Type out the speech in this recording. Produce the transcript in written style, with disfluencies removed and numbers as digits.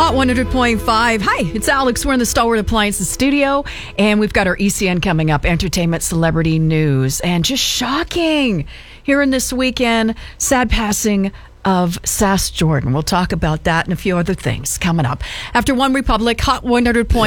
Hot 100.5. Hi, it's Alex. We're in the Stalwart Appliances studio, and we've got our ECN coming up, Entertainment Celebrity News. And just shocking here in this weekend, sad passing of Sass Jordan. We'll talk about that and a few other things coming up. After One Republic, Hot 100.5.